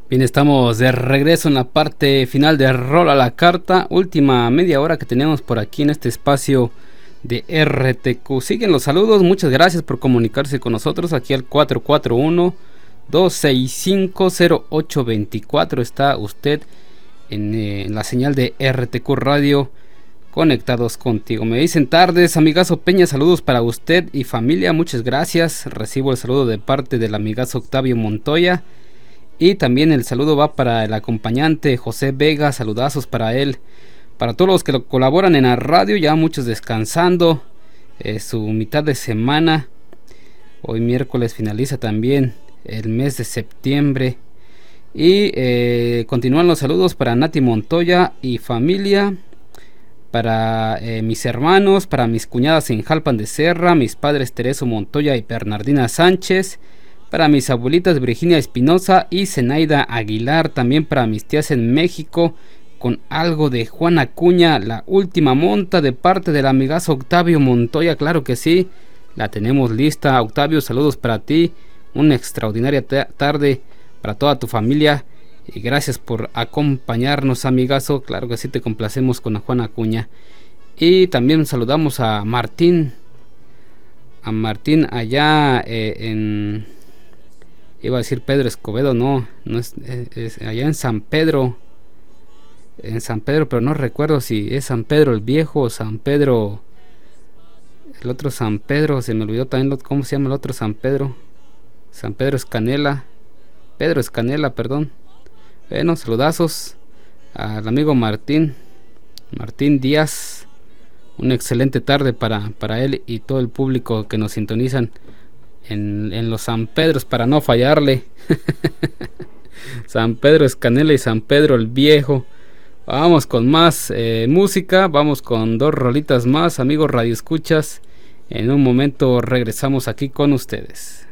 Bien, estamos de regreso en la parte final de Rol a la Carta, última media hora que tenemos por aquí en este espacio de RTQ. Siguen los saludos, muchas gracias por comunicarse con nosotros aquí al 441-265-0824. Está usted en la señal de RTQ Radio, conectados contigo. Me dicen tardes, amigazo Peña, saludos para usted y familia, muchas gracias. Recibo el saludo de parte del amigazo Octavio Montoya. Y también el saludo va para el acompañante José Vega, saludazos para él. Para todos los que lo colaboran en la radio, ya muchos descansando su mitad de semana. Hoy miércoles finaliza también el mes de septiembre. Y continúan los saludos para Nati Montoya y familia. Para mis hermanos, para mis cuñadas en Jalpan de Serra, mis padres Tereso Montoya y Bernardina Sánchez. Para mis abuelitas Virginia Espinosa y Zenaida Aguilar. También para mis tías en México, con algo de Juan Acuña, la última monta de parte del amigazo Octavio Montoya. Claro que sí, la tenemos lista. Octavio, saludos para ti. Una extraordinaria tarde para toda tu familia. Y gracias por acompañarnos, amigazo. Claro que sí, te complacemos con Juan Acuña. Y también saludamos a Martín. A Martín allá en... Iba a decir Pedro Escobedo, no es allá en San Pedro, pero no recuerdo si es San Pedro el Viejo o San Pedro, el otro San Pedro, se me olvidó también cómo se llama el otro San Pedro Escanela, Pedro Escanela, perdón. Bueno, saludazos al amigo Martín Díaz, una excelente tarde para él y todo el público que nos sintonizan en los San Pedros, para no fallarle. San Pedro Escanela y San Pedro el Viejo. Vamos con más música, vamos con dos rolitas más, amigos radioescuchas. En un momento regresamos aquí con ustedes.